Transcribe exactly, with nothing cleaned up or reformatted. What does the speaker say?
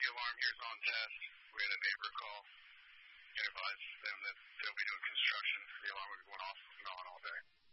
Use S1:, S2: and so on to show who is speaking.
S1: alarm here is on test. We had a neighbor call and advise them that they'll be doing construction. The alarm will be going off and on all day.